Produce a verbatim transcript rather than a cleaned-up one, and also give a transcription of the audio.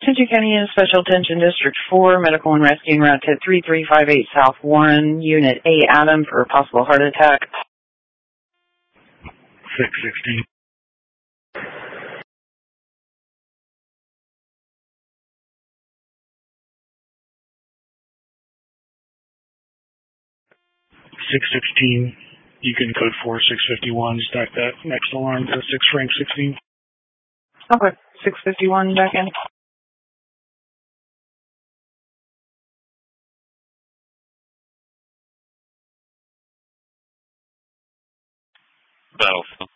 Attention County and Special Attention District four, Medical and Rescue Route to three three five eight South Warren, Unit A, Adam, for a possible heart attack. six sixteen. six sixteen. You can code four six fifty-one, stack that next alarm to six rank sixteen. Okay, six fifty-one back in. Battlefield.